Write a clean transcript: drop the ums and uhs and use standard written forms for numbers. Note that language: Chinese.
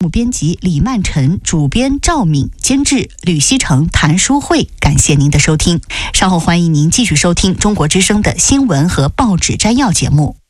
编辑李曼晨，主编赵敏，监制吕希成、谭淑慧。感谢您的收听，稍后欢迎您继续收听中国之声的新闻和报纸摘要节目。